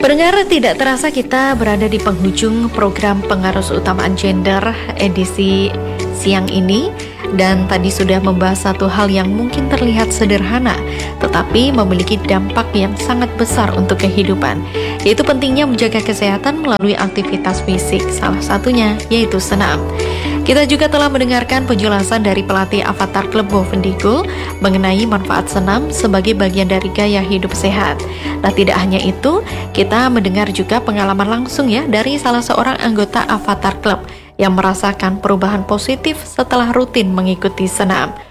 Pendengar, tidak terasa kita berada di penghujung program Pengarus Utamaan Gender edisi siang ini. Dan tadi sudah membahas satu hal yang mungkin terlihat sederhana, tetapi memiliki dampak yang sangat besar untuk kehidupan, yaitu pentingnya menjaga kesehatan melalui aktivitas fisik, salah satunya yaitu senam. Kita juga telah mendengarkan penjelasan dari pelatih Avatar Club Bovendigul mengenai manfaat senam sebagai bagian dari gaya hidup sehat. Nah, tidak hanya itu, kita mendengar juga pengalaman langsung ya dari salah seorang anggota Avatar Club yang merasakan perubahan positif setelah rutin mengikuti senam.